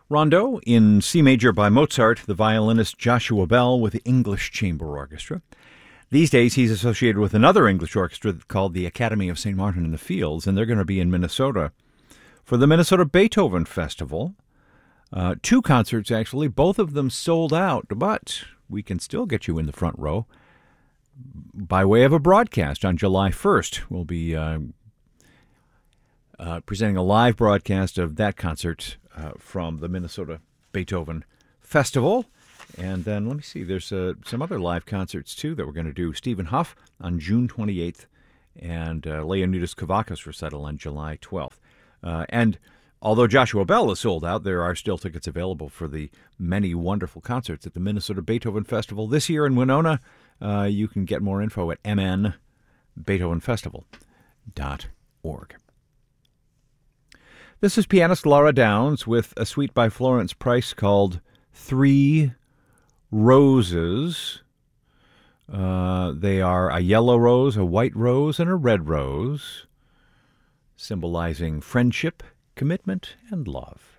Rondo in C major by Mozart, the violinist Joshua Bell with the English Chamber Orchestra. These days, he's associated with another English orchestra called the Academy of St. Martin in the Fields, and they're going to be in Minnesota for the Minnesota Beethoven Festival. 2 concerts, actually, both of them sold out, but we can still get you in the front row by way of a broadcast on July 1st. We'll be presenting a live broadcast of that concert from the Minnesota Beethoven Festival. And then, let me see, there's some other live concerts, too, that we're going to do. Stephen Huff on June 28th and Leonidas Kavakos recital on July 12th. And although Joshua Bell is sold out, there are still tickets available for the many wonderful concerts at the Minnesota Beethoven Festival this year in Winona. You can get more info at mnbeethovenfestival.org. This is pianist Laura Downs with a suite by Florence Price called 3 Roses. They are a yellow rose, a white rose, and a red rose, symbolizing friendship, commitment, and love.